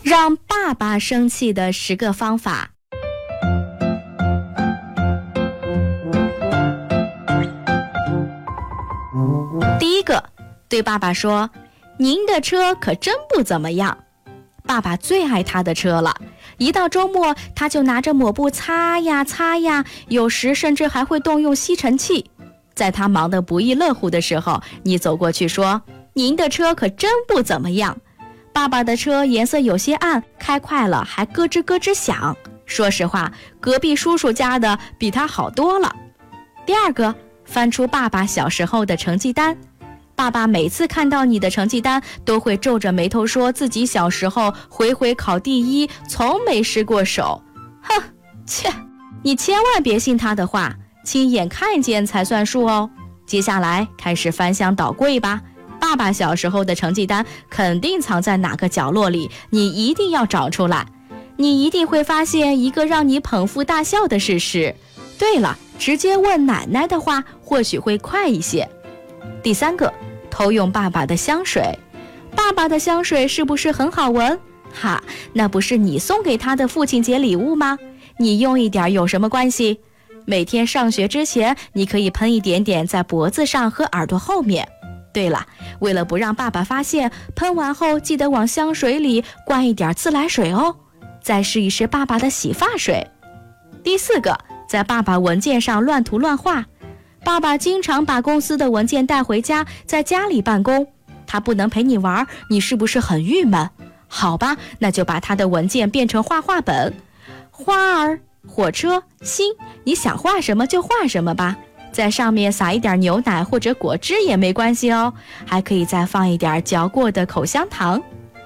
让爸爸生气的10个方法。第一个，对爸爸说，您的车可真不怎么样。爸爸最爱他的车了，一到周末他就拿着抹布擦呀擦呀，有时甚至还会动用吸尘器。在他忙得不亦乐乎的时候，你走过去说，您的车可真不怎么样。爸爸的车颜色有些暗，开快了还咯吱咯吱响。说实话，隔壁叔叔家的比他好多了。第二个，翻出爸爸小时候的成绩单。爸爸每次看到你的成绩单，都会皱着眉头说自己小时候回回考第1，从没失过手。哼，切，你千万别信他的话，亲眼看见才算数哦。接下来开始翻箱倒柜吧，爸爸小时候的成绩单肯定藏在哪个角落里，你一定要找出来。你一定会发现一个让你捧腹大笑的事实。对了，直接问奶奶的话或许会快一些。第三个，偷用爸爸的香水。爸爸的香水是不是很好闻？哈，那不是你送给他的父亲节礼物吗？你用一点有什么关系？每天上学之前，你可以喷一点点在脖子上和耳朵后面。对了，为了不让爸爸发现，喷完后记得往香水里灌一点自来水哦。再试一试爸爸的洗发水。第四个，在爸爸文件上乱涂乱画。爸爸经常把公司的文件带回家，在家里办公，他不能陪你玩，你是不是很郁闷？好吧，那就把他的文件变成画画本，花儿、火车、心，你想画什么就画什么吧。在上面撒一点牛奶或者果汁也没关系哦，还可以再放一点嚼过的口香糖。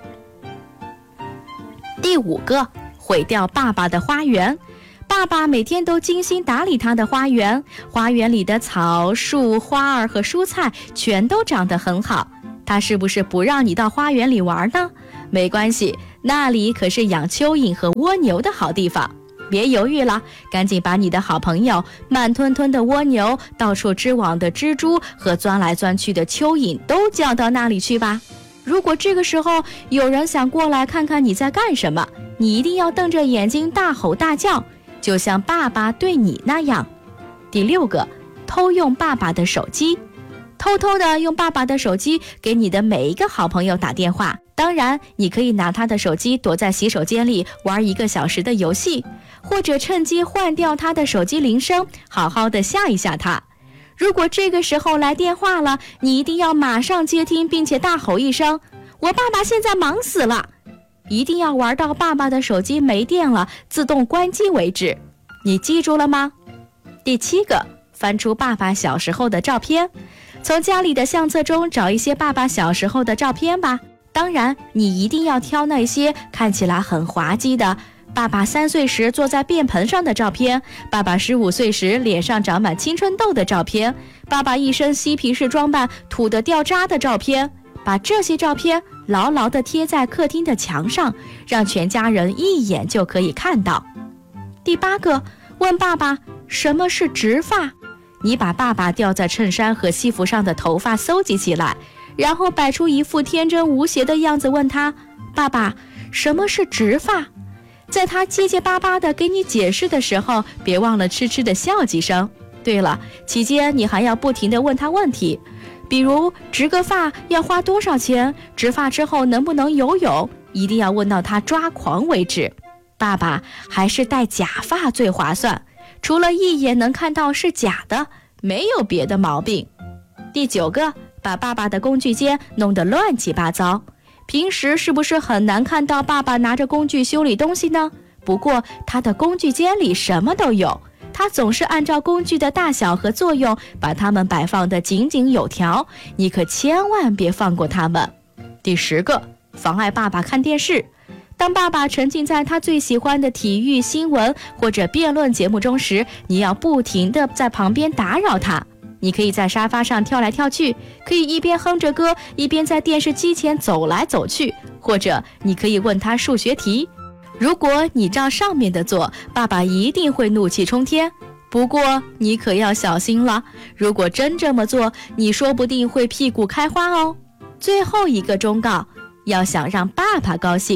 第五个，毁掉爸爸的花园。爸爸每天都精心打理他的花园，花园里的草、树、花儿和蔬菜全都长得很好。他是不是不让你到花园里玩呢？没关系，那里可是养蚯蚓和蜗牛的好地方。别犹豫了，赶紧把你的好朋友慢吞吞的蜗牛、到处织网的蜘蛛和钻来钻去的蚯蚓都叫到那里去吧。如果这个时候有人想过来看看你在干什么，你一定要瞪着眼睛大吼大叫，就像爸爸对你那样。第六个，偷用爸爸的手机。偷偷的用爸爸的手机给你的每一个好朋友打电话，当然你可以拿他的手机躲在洗手间里玩1个小时的游戏，或者趁机换掉他的手机铃声，好好的吓一吓他。如果这个时候来电话了，你一定要马上接听，并且大吼一声，我爸爸现在忙死了。一定要玩到爸爸的手机没电了，自动关机为止。你记住了吗？第7个，翻出爸爸小时候的照片。从家里的相册中找一些爸爸小时候的照片吧。当然，你一定要挑那些看起来很滑稽的，爸爸3岁时坐在便盆上的照片，爸爸15岁时脸上长满青春痘的照片，爸爸一身嬉皮士装扮土得掉渣的照片。把这些照片牢牢地贴在客厅的墙上，让全家人一眼就可以看到。第8个，问爸爸什么是直发。你把爸爸掉在衬衫和西服上的头发搜集起来，然后摆出一副天真无邪的样子问他，爸爸，什么是直发？在他结结巴巴地给你解释的时候，别忘了痴痴地笑几声。对了，期间你还要不停地问他问题，比如植个发要花多少钱，植发之后能不能游泳，一定要问到他抓狂为止。爸爸，还是戴假发最划算，除了一眼能看到是假的，没有别的毛病。第9个，把爸爸的工具间弄得乱七八糟。平时是不是很难看到爸爸拿着工具修理东西呢？不过他的工具间里什么都有，他总是按照工具的大小和作用把它们摆放得井井有条，你可千万别放过它们。第10个，妨碍爸爸看电视。当爸爸沉浸在他最喜欢的体育、新闻或者辩论节目中时，你要不停地在旁边打扰他。你可以在沙发上跳来跳去，可以一边哼着歌，一边在电视机前走来走去，或者你可以问他数学题。如果你照上面的做，爸爸一定会怒气冲天。不过你可要小心了，如果真这么做，你说不定会屁股开花哦。最后一个忠告，要想让爸爸高兴，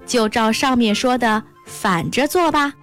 就照上面说的反着做吧。